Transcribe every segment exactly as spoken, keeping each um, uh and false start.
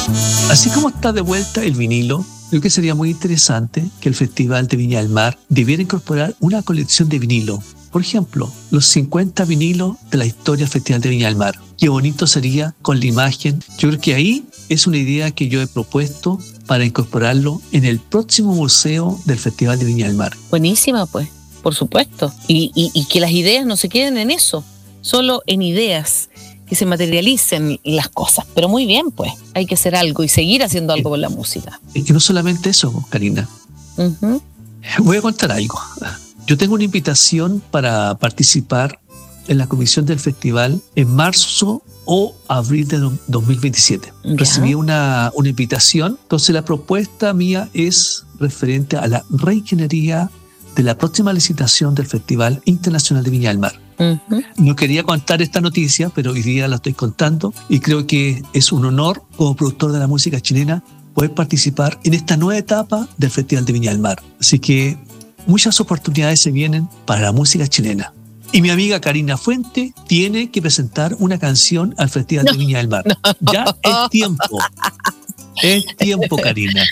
Así como está de vuelta el vinilo, creo que sería muy interesante que el Festival de Viña del Mar debiera incorporar una colección de vinilo. Por ejemplo, los cincuenta vinilos de la historia del Festival de Viña del Mar. Qué bonito sería con la imagen. Yo creo que ahí es una idea que yo he propuesto para incorporarlo en el próximo museo del Festival de Viña del Mar. Buenísima, pues, por supuesto. Y, y, y que las ideas no se queden en eso, solo en ideas, que se materialicen las cosas. Pero muy bien, pues, hay que hacer algo y seguir haciendo algo con la música. Es que no solamente eso, Karina. Uh-huh. Voy a contar algo. Yo tengo una invitación para participar en la comisión del festival en marzo o abril de dos mil veintisiete. ¿Ya? Recibí una, una invitación. Entonces la propuesta mía es referente a la reingeniería de la próxima licitación del Festival Internacional de Viña del Mar. Uh-huh. No quería contar esta noticia, pero hoy día la estoy contando y creo que es un honor como productor de la música chilena poder participar en esta nueva etapa del Festival de Viña del Mar. Así que muchas oportunidades se vienen para la música chilena. Y mi amiga Karina Fuente tiene que presentar una canción al Festival no, de Viña del Mar. No. Ya es tiempo. Es tiempo, Karina.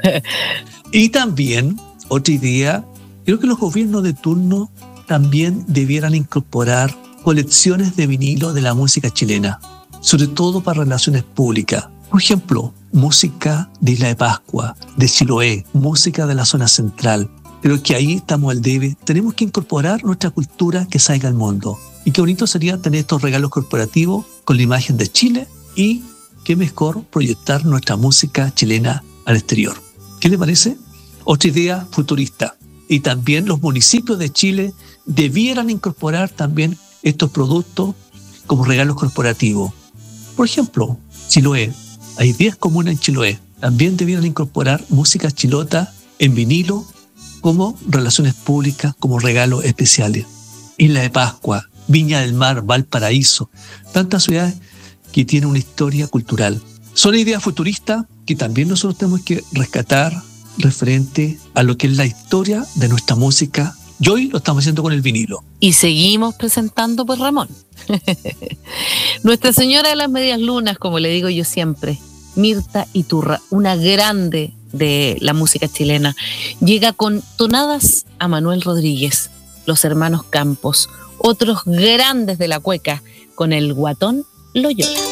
Y también, otra idea, creo que los gobiernos de turno también debieran incorporar colecciones de vinilo de la música chilena, sobre todo para relaciones públicas. Por ejemplo, música de Isla de Pascua, de Chiloé, música de la zona central. Creo que ahí estamos al debe. Tenemos que incorporar nuestra cultura que salga al mundo. Y qué bonito sería tener estos regalos corporativos con la imagen de Chile y qué mejor proyectar nuestra música chilena al exterior. ¿Qué le parece? Otra idea futurista. Y también los municipios de Chile debieran incorporar también estos productos como regalos corporativos. Por ejemplo, Chiloé. Hay diez comunas en Chiloé. También debieran incorporar música chilota en vinilo como relaciones públicas, como regalos especiales. Isla de Pascua, Viña del Mar, Valparaíso, tantas ciudades que tienen una historia cultural. Son ideas futuristas que también nosotros tenemos que rescatar referente a lo que es la historia de nuestra música. Y hoy lo estamos haciendo con el vinilo. Y seguimos presentando, pues, Ramón. Nuestra Señora de las Medias Lunas, como le digo yo siempre, Mirta Iturra, una grande de la música chilena, llega con tonadas a Manuel Rodríguez, los hermanos Campos, otros grandes de la cueca, con el Guatón Loyola.